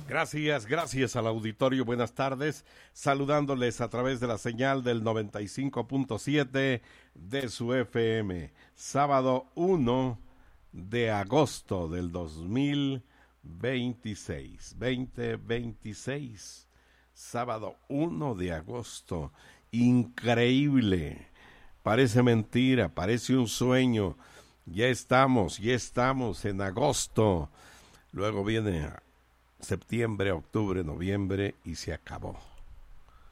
Gracias al auditorio, buenas tardes, saludándoles a través de la señal del 95.7 de su FM, sábado 1 de agosto del 2026, sábado 1 de agosto, increíble, parece mentira, parece un sueño, ya estamos en agosto, luego viene septiembre, octubre, noviembre y se acabó.